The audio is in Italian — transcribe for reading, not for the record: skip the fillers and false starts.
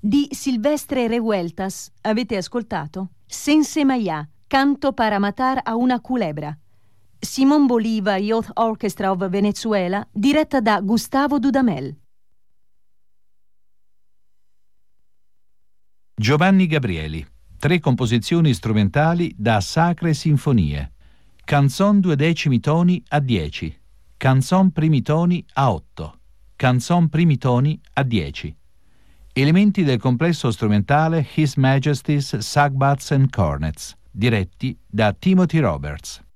Di Silvestre Revueltas avete ascoltato Sense Maya, canto para matar a una culebra. Simón Bolívar Youth Orchestra of Venezuela, diretta da Gustavo Dudamel. Giovanni Gabrieli. 3 composizioni strumentali da Sacre Sinfonie. Canzon 2/10 toni a 10. Canzon primi toni a 8. Canzon primi toni a 10. Elementi del complesso strumentale His Majesty's Sagbutts and Cornets, diretti da Timothy Roberts.